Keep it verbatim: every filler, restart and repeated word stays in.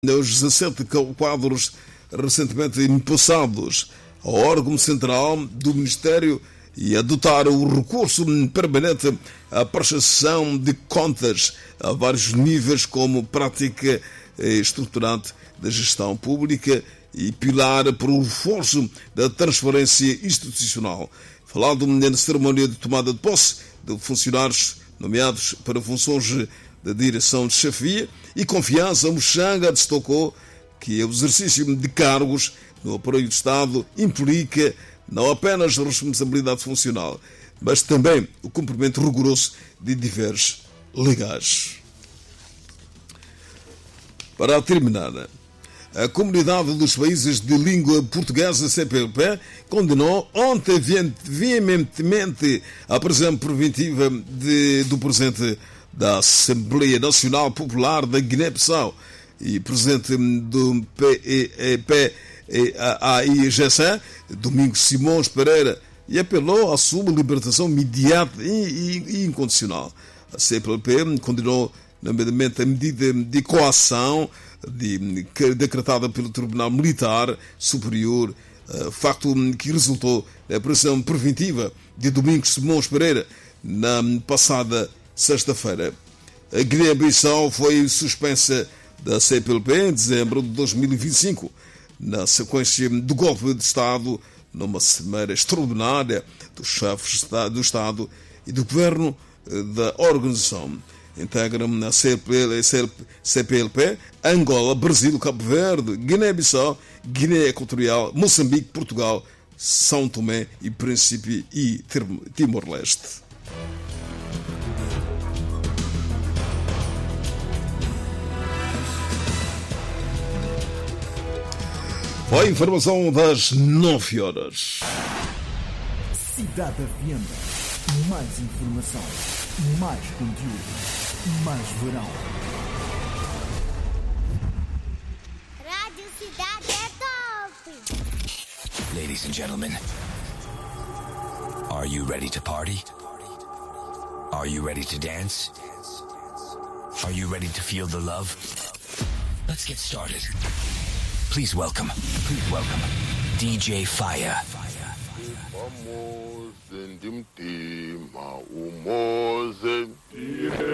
Os dezassete quadros recentemente impassados ao órgão central do Ministério e adotar o recurso permanente à prestação de contas a vários níveis como prática estruturante da gestão pública e pilar para o reforço da transparência institucional. Falado na cerimónia de tomada de posse de funcionários nomeados para funções da direção de chefia e confiança, Muxanga destacou que o exercício de cargos no aparelho de Estado implica não apenas a responsabilidade funcional, mas também o cumprimento rigoroso de deveres legais. Para terminar, a Comunidade dos Países de Língua Portuguesa, C P L P, condenou ontem veementemente a prisão preventiva de, do presidente da Assembleia Nacional Popular da Guiné-Bissau e presidente do P A I G C, Domingos Simões Pereira, e apelou à sua libertação imediata e incondicional. A C P L P condenou, nomeadamente, a medida de coação de, decretada pelo Tribunal Militar Superior, uh, facto que resultou da prisão preventiva de Domingos Simões Pereira na passada sexta-feira. A Guiné-Bissau foi suspensa da C P L P em dezembro de dois mil e vinte e cinco, na sequência do golpe de Estado, numa cimeira extraordinária dos chefes do Estado e do governo da organização. Integram na C P L P Angola, Brasil, Cabo Verde, Guiné-Bissau, Guiné Equatorial, Moçambique, Portugal, São Tomé e Príncipe e Timor-Leste. Foi a informação das nove horas. Cidade F M. Mais informação, mais conteúdo, mais verão. Rádio Cidade é top! Ladies and gentlemen, are you ready to party? Are you ready to dance? Are you ready to feel the love? Let's get started. Please welcome, please welcome, D J Fire. Vamos, Zendim Tima, Umo, Zendim.